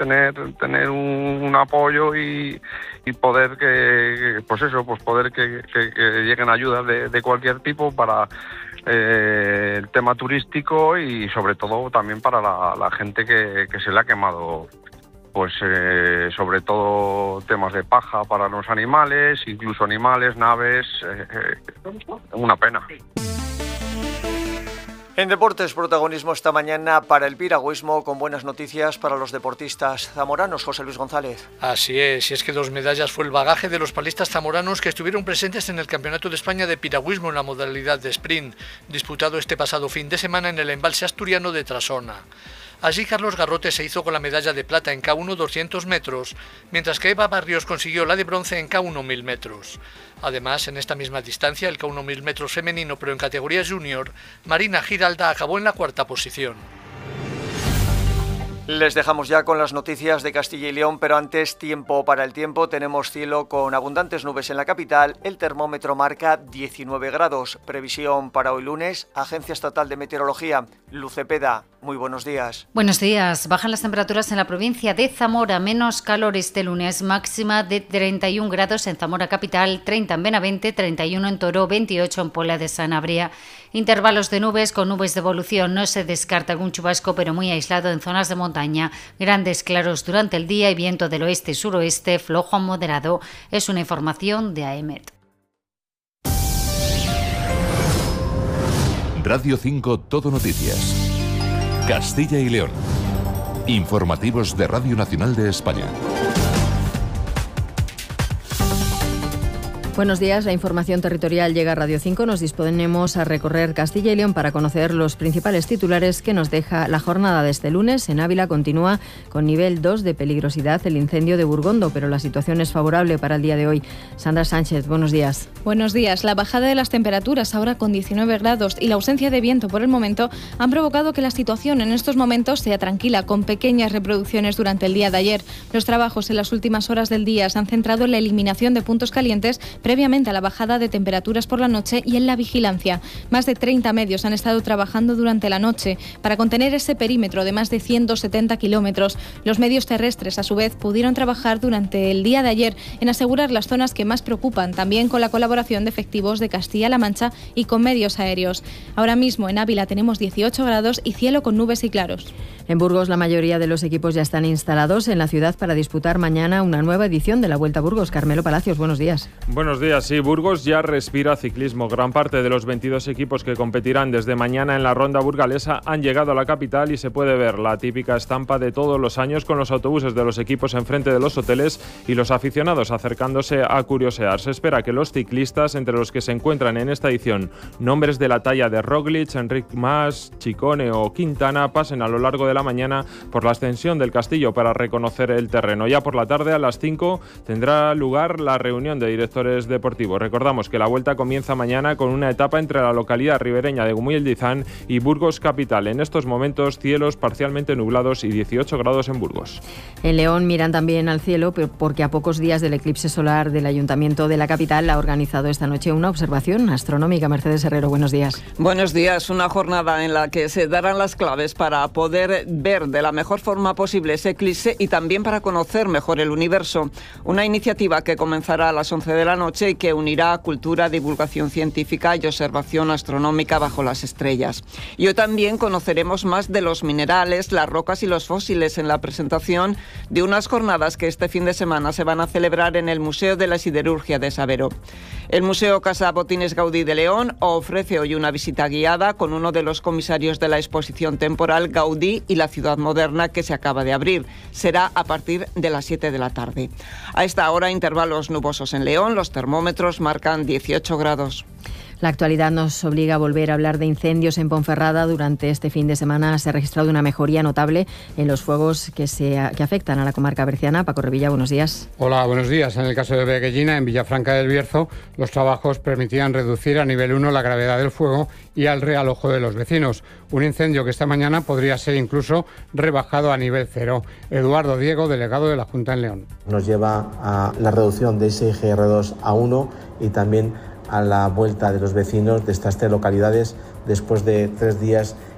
tener un apoyo y poder poder que lleguen ayudas de cualquier tipo para el tema turístico y sobre todo también para la gente que se le ha quemado, pues sobre todo temas de paja para los animales, incluso animales, naves, una pena. En deportes, protagonismo esta mañana para el piragüismo, con buenas noticias para los deportistas zamoranos. José Luis González. Así es, y es que 2 medallas fue el bagaje de los palistas zamoranos que estuvieron presentes en el Campeonato de España de Piragüismo en la modalidad de sprint, disputado este pasado fin de semana en el embalse asturiano de Trasona. Allí Carlos Garrote se hizo con la medalla de plata en K1 200 metros, mientras que Eva Barrios consiguió la de bronce en K1 1000 metros. Además, en esta misma distancia, el K1 1000 metros femenino, pero en categoría junior, Marina Giralda acabó en la 4ª posición. Les dejamos ya con las noticias de Castilla y León, pero antes, tiempo para el tiempo. Tenemos cielo con abundantes nubes en la capital, el termómetro marca 19 grados. Previsión para hoy lunes, Agencia Estatal de Meteorología. Luz Cepeda, muy buenos días. Buenos días. Bajan las temperaturas en la provincia de Zamora, menos calor este lunes, máxima de 31 grados en Zamora capital, 30 en Benavente, 31 en Toro, 28 en Puebla de Sanabria. Intervalos de nubes con nubes de evolución, no se descarta algún chubasco, pero muy aislado en zonas de montaña. Grandes claros durante el día y viento del oeste y suroeste, flojo a moderado. Es una información de AEMET. Radio 5 Todo Noticias. Castilla y León. Informativos de Radio Nacional de España. Buenos días, la información territorial llega a Radio 5. Nos disponemos a recorrer Castilla y León para conocer los principales titulares que nos deja la jornada de este lunes. En Ávila continúa con nivel 2 de peligrosidad el incendio de Burgondo, pero la situación es favorable para el día de hoy. Sandra Sánchez, buenos días. Buenos días. La bajada de las temperaturas, ahora con 19 grados, y la ausencia de viento por el momento han provocado que la situación en estos momentos sea tranquila, con pequeñas reproducciones durante el día de ayer. Los trabajos en las últimas horas del día se han centrado en la eliminación de puntos calientes previamente a la bajada de temperaturas por la noche y en la vigilancia. Más de 30 medios han estado trabajando durante la noche para contener ese perímetro de más de 170 kilómetros. Los medios terrestres, a su vez, pudieron trabajar durante el día de ayer en asegurar las zonas que más preocupan, también con la colaboración de efectivos de Castilla-La Mancha y con medios aéreos. Ahora mismo en Ávila tenemos 18 grados y cielo con nubes y claros. En Burgos la mayoría de los equipos ya están instalados en la ciudad para disputar mañana una nueva edición de la Vuelta a Burgos. Carmelo Palacios, buenos días. Buenos días, sí, Burgos ya respira ciclismo. Gran parte de los 22 equipos que competirán desde mañana en la ronda burgalesa han llegado a la capital y se puede ver la típica estampa de todos los años con los autobuses de los equipos enfrente de los hoteles y los aficionados acercándose a curiosear. Se espera que los ciclistas, entre los que se encuentran en esta edición nombres de la talla de Roglic, Enric Mas, Chicone o Quintana, pasen a lo largo de la mañana por la ascensión del Castillo para reconocer el terreno. Ya por la tarde, a las 5, tendrá lugar la reunión de directores deportivos. Recordamos que la Vuelta comienza mañana con una etapa entre la localidad ribereña de Gumuy-Eldizán y Burgos capital. En estos momentos, cielos parcialmente nublados y 18 grados en Burgos. En León miran también al cielo porque a pocos días del eclipse solar del Ayuntamiento de la capital ha organizado esta noche una observación astronómica. Mercedes Herrero, buenos días. Buenos días. Una jornada en la que se darán las claves para poder ver de la mejor forma posible ese eclipse y también para conocer mejor el universo. Una iniciativa que comenzará a las 11 de la noche y que unirá cultura, divulgación científica y observación astronómica bajo las estrellas. Y hoy también conoceremos más de los minerales, las rocas y los fósiles en la presentación de unas jornadas que este fin de semana se van a celebrar en el Museo de la Siderurgia de Sabero. El Museo Casa Botines Gaudí de León ofrece hoy una visita guiada con uno de los comisarios de la exposición temporal Gaudí y la ciudad moderna que se acaba de abrir. Será a partir de las 7 de la tarde. A esta hora, intervalos nubosos en León, los termómetros marcan 18 grados. La actualidad nos obliga a volver a hablar de incendios en Ponferrada. Durante este fin de semana se ha registrado una mejoría notable en los fuegos que afectan a la comarca berciana. Paco Revilla, buenos días. Hola, buenos días. En el caso de Beguellina, en Villafranca del Bierzo, los trabajos permitían reducir a nivel 1 la gravedad del fuego y al realojo de los vecinos. Un incendio que esta mañana podría ser incluso rebajado a nivel 0. Eduardo Diego, delegado de la Junta en León. Nos lleva a la reducción de ese IGR2 a 1 y también a la vuelta de los vecinos de estas 3 localidades después de 3 días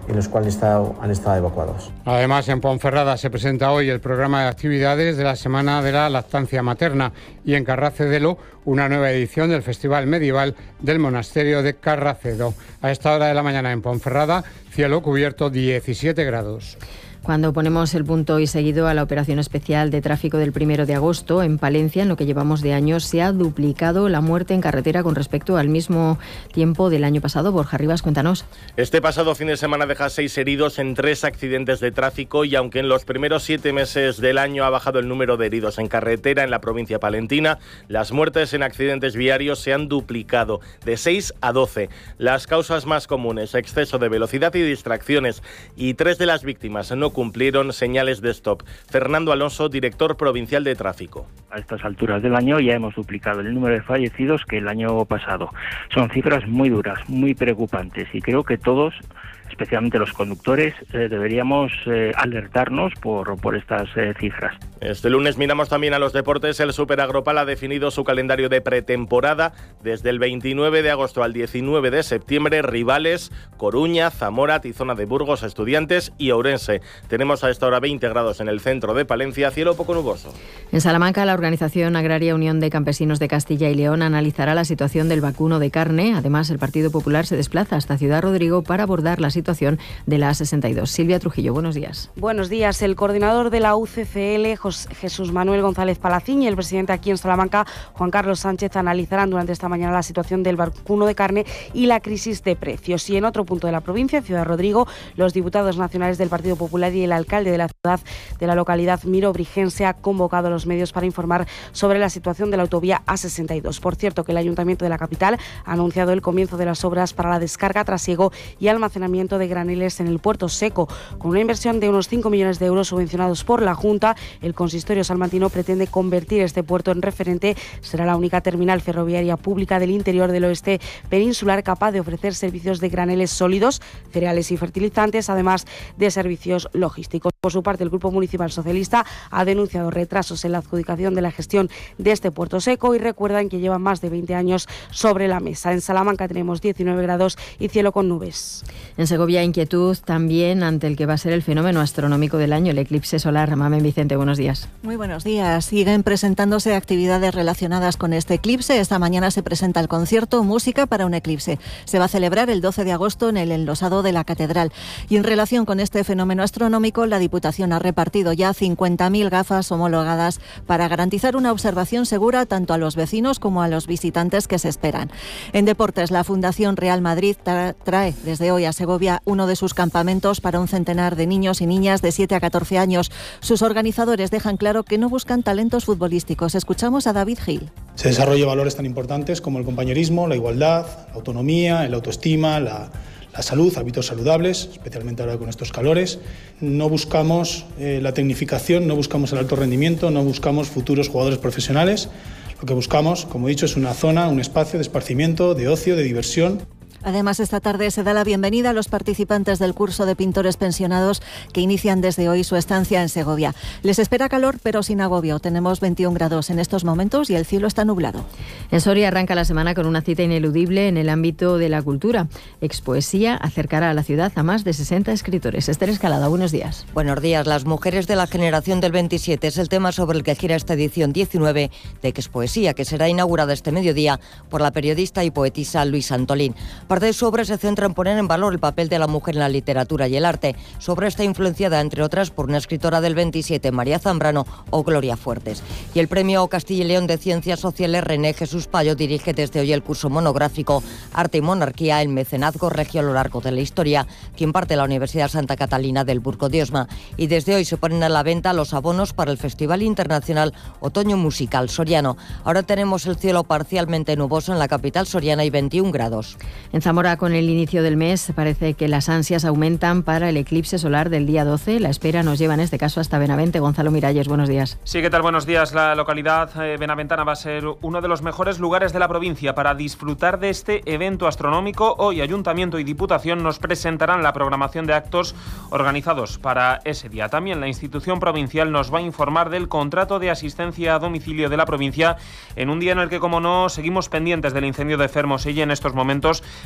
en los cuales han estado evacuados. Además, en Ponferrada se presenta hoy el programa de actividades de la Semana de la Lactancia Materna y en Carracedelo una nueva edición del Festival Medieval del Monasterio de Carracedo. A esta hora de la mañana en Ponferrada, cielo cubierto, 17 grados. Cuando ponemos el punto y seguido a la operación especial de tráfico del 1 de agosto, en Palencia, en lo que llevamos de año, se ha duplicado la muerte en carretera con respecto al mismo tiempo del año pasado. Borja Rivas, cuéntanos. Este pasado fin de semana deja 6 heridos en 3 accidentes de tráfico y aunque en los primeros 7 meses del año ha bajado el número de heridos en carretera en la provincia palentina, las muertes en accidentes viarios se han duplicado de 6 a 12. Las causas más comunes, exceso de velocidad y distracciones, y 3 de las víctimas no cumplieron señales de stop. Fernando Alonso, director provincial de tráfico. A estas alturas del año ya hemos duplicado el número de fallecidos que el año pasado. Son cifras muy duras, muy preocupantes y creo que todos, especialmente los conductores, deberíamos alertarnos por estas cifras. Este lunes miramos también a los deportes. El Super Agropal ha definido su calendario de pretemporada. Desde el 29 de agosto al 19 de septiembre, rivales Coruña, Zamora, Tizona de Burgos, Estudiantes y Ourense. Tenemos a esta hora 20 grados en el centro de Palencia, cielo poco nuboso. En Salamanca, la Organización Agraria Unión de Campesinos de Castilla y León analizará la situación del vacuno de carne. Además, el Partido Popular se desplaza hasta Ciudad Rodrigo para abordar la situación de la A62. Silvia Trujillo, buenos días. Buenos días. El coordinador de la UCCL, Jesús Manuel González Palacín, y el presidente aquí en Salamanca, Juan Carlos Sánchez, analizarán durante esta mañana la situación del vacuno de carne y la crisis de precios. Y en otro punto de la provincia, en Ciudad Rodrigo, los diputados nacionales del Partido Popular y el alcalde de la ciudad, de la localidad Miro Brigense, ha convocado a los medios para informar sobre la situación de la autovía A62. Por cierto, que el Ayuntamiento de la capital ha anunciado el comienzo de las obras para la descarga, trasiego y almacenamiento de graneles en el puerto seco. Con una inversión de unos 5 millones de euros subvencionados por la Junta, el consistorio salmantino pretende convertir este puerto en referente. Será la única terminal ferroviaria pública del interior del oeste peninsular capaz de ofrecer servicios de graneles sólidos, cereales y fertilizantes, además de servicios logísticos. Por su parte, el Grupo Municipal Socialista ha denunciado retrasos en la adjudicación de la gestión de este puerto seco y recuerdan que llevan más de 20 años sobre la mesa. En Salamanca tenemos 19 grados y cielo con nubes. En Segovia, inquietud también ante el que va a ser el fenómeno astronómico del año, el eclipse solar. Mamen Vicente, buenos días. Muy buenos días. Siguen presentándose actividades relacionadas con este eclipse. Esta mañana se presenta el concierto Música para un eclipse. Se va a celebrar el 12 de agosto en el enlosado de la Catedral. Y en relación con este fenómeno astronómico, la Diputación ha repartido ya 50.000 gafas homologadas para garantizar una observación segura tanto a los vecinos como a los visitantes que se esperan. En deportes, la Fundación Real Madrid trae desde hoy a Segovia uno de sus campamentos para un centenar de niños y niñas de 7 a 14 años. Sus organizadores dejan claro que no buscan talentos futbolísticos. Escuchamos a David Gil. Se desarrollan valores tan importantes como el compañerismo, la igualdad, la autonomía, la autoestima, la salud, hábitos saludables, especialmente ahora con estos calores. No buscamos la tecnificación, no buscamos el alto rendimiento, no buscamos futuros jugadores profesionales. Lo que buscamos, como he dicho, es una zona, un espacio de esparcimiento, de ocio, de diversión. Además, esta tarde se da la bienvenida a los participantes del curso de pintores pensionados que inician desde hoy su estancia en Segovia. Les espera calor, pero sin agobio. Tenemos 21 grados en estos momentos y el cielo está nublado. En Soria arranca la semana con una cita ineludible en el ámbito de la cultura. Expoesía acercará a la ciudad a más de 60 escritores. Esther Escalada, buenos días. Buenos días. Las mujeres de la generación del 27 es el tema sobre el que gira esta edición 19 de Expoesía, que será inaugurada este mediodía por la periodista y poetisa Luisa Antolín. Parte de su obra se centra en poner en valor el papel de la mujer en la literatura y el arte. Su obra está influenciada, entre otras, por una escritora del 27, María Zambrano o Gloria Fuertes. Y el Premio Castilla y León de Ciencias Sociales, René Jesús Payo, dirige desde hoy el curso monográfico Arte y Monarquía, el mecenazgo regio a lo largo de la historia, que imparte la Universidad Santa Catalina del Burgo de Osma. Y desde hoy se ponen a la venta los abonos para el Festival Internacional Otoño Musical Soriano. Ahora tenemos el cielo parcialmente nuboso en la capital soriana y 21 grados. En Zamora, con el inicio del mes, parece que las ansias aumentan para el eclipse solar del día 12. La espera nos lleva en este caso hasta Benavente. Gonzalo Miralles, buenos días. Sí, ¿qué tal? Buenos días. La localidad benaventana va a ser uno de los mejores lugares de la provincia para disfrutar de este evento astronómico. Hoy Ayuntamiento y Diputación nos presentarán la programación de actos organizados para ese día. También la institución provincial nos va a informar del contrato de asistencia a domicilio de la provincia en un día en el que, como no, seguimos pendientes del incendio de Fermoselle. En estos momentos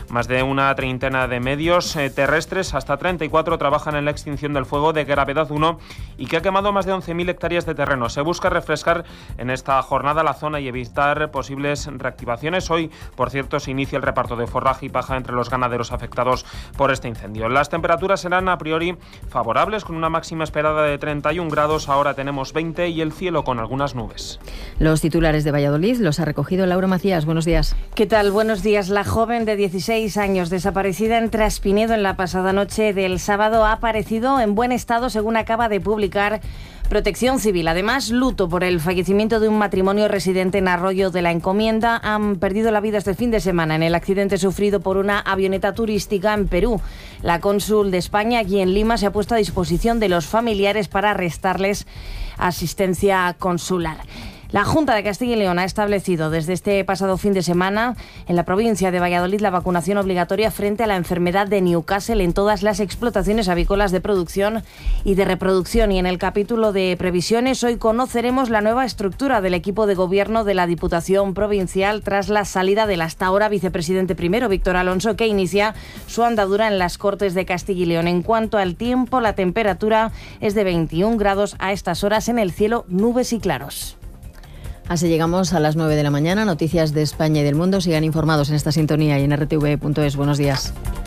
Más de una treintena de medios terrestres, hasta 34, trabajan en la extinción del fuego de gravedad 1 y que ha quemado más de 11.000 hectáreas de terreno. Se busca refrescar en esta jornada la zona y evitar posibles reactivaciones. Hoy, por cierto, se inicia el reparto de forraje y paja entre los ganaderos afectados por este incendio. Las temperaturas serán a priori favorables, con una máxima esperada de 31 grados. Ahora tenemos 20 y el cielo con algunas nubes. Los titulares de Valladolid los ha recogido Laura Macías. Buenos días. ¿Qué tal? Buenos días. La joven de 16 años desaparecida en Traspinedo en la pasada noche del sábado ha aparecido en buen estado, según acaba de publicar Protección Civil. Además, luto por el fallecimiento de un matrimonio residente en Arroyo de la Encomienda. Han perdido la vida este fin de semana en el accidente sufrido por una avioneta turística en Perú. La cónsul de España aquí en Lima se ha puesto a disposición de los familiares para restarles asistencia consular. La Junta de Castilla y León ha establecido desde este pasado fin de semana en la provincia de Valladolid la vacunación obligatoria frente a la enfermedad de Newcastle en todas las explotaciones avícolas de producción y de reproducción. Y en el capítulo de previsiones, hoy conoceremos la nueva estructura del equipo de gobierno de la Diputación Provincial tras la salida del hasta ahora vicepresidente primero, Víctor Alonso, que inicia su andadura en las Cortes de Castilla y León. En cuanto al tiempo, la temperatura es de 21 grados a estas horas, en el cielo nubes y claros. Así llegamos a las 9 de la mañana. Noticias de España y del mundo. Sigan informados en esta sintonía y en rtv.es. Buenos días.